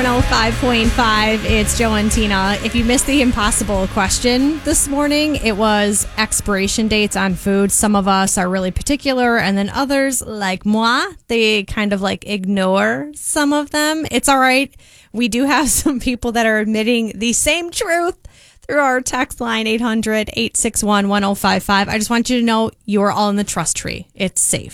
105.5. It's Joe and Tina. If you missed the impossible question this morning, it was expiration dates on food. Some of us are really particular, and then others, like moi, they kind of like ignore some of them. It's all right. We do have some people that are admitting the same truth through our text line, 800-861-1055. I just want you to know you are all in the trust tree. It's safe.